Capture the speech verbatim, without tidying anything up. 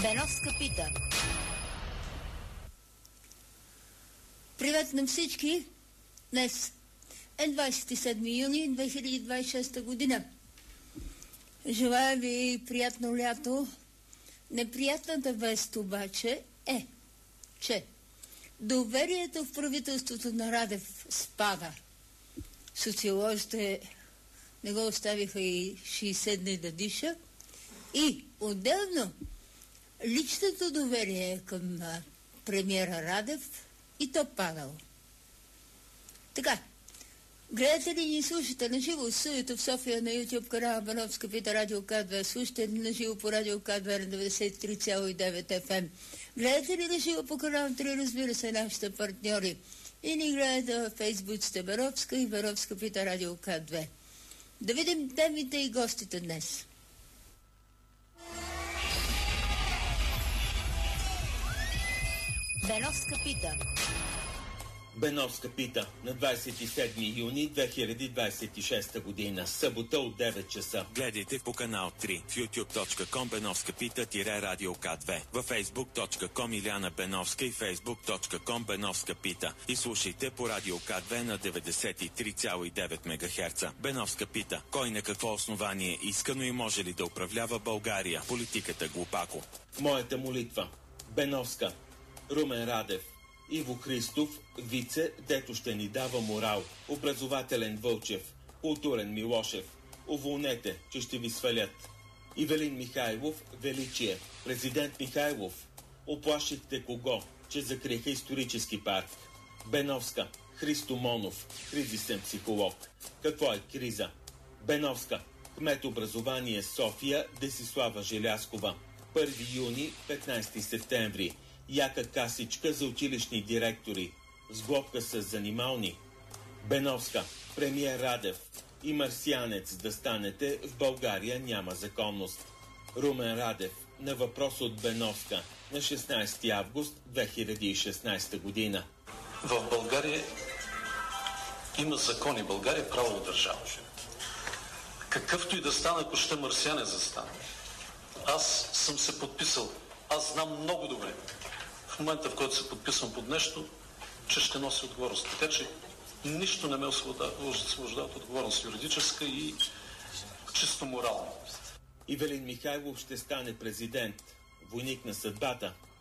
Беновска пита. Привет на всички! Днес е двадесет и седми юни две хиляди двадесет и шеста година. Желая ви приятно лято. Неприятната вест обаче е, че доверието в правителството на Радев спада. Социолозите не го оставиха и шейсет дни да диша. И отделно личното доверие към а, премиера Радев и то падало. Така, гледате ли ни слушате на живо в студиото в София на YouTube канала Беновска пита Радио К две, слушате на живо по Радио К две на деветдесет и три цяло и девет Еф Ем. Гледате ли на живо по канал три, разбира се, нашите партньори. И ни гледате във Фейсбуците Беновска и Беновска пита Радио К две. Да видим темите и гостите днес. Беновска пита. Беновска пита на двадесет и седми юни две хиляди двадесет и шеста година, събота от девет часа. Гледайте по канал три в ютуб точка ком Беновска пита Радио К две, във фейсбук точка ком Иляна Беновска и фейсбук точка ком Беновска пита и слушайте по Радио К две на деветдесет и три цяло и девет мегахерца. Беновска пита: кой на какво основание искано и може ли да управлява България? Политиката глупако. В моята молитва Беновска, Румен Радев, Иво Христов, вице, дето ще ни дава морал, образователен Вълчев, културен Милошев, уволнете, че ще ви свалят. Ивелин Михайлов, величие, президент Михайлов, оплашихте кого, че закриха исторически парк. Беновска, Христо Монов, кризисен психолог. Какво е криза? Беновска, кмет образование София, Десислава Желяскова. първи юни, петнадесети септември. Яка касичка за училищни директори. Сглобка с занимални. Беновска, премиер Радев и марсианец да станете, в България няма законност. Румен Радев на въпрос от Беновска на шестнадесети август две хиляди и шестнадесета година. В България има закони. България е правова държава. Какъвто и да стане, ако ще марсианец да стане. Аз съм се подписал. Аз знам много добре в момента, в който се подписвам под нещо, че ще носи отговорност. Така че нищо не ме освобождава от отговорност юридическа и чисто морална. Ивелин Михайлов ще стане президент, войник на съдбата.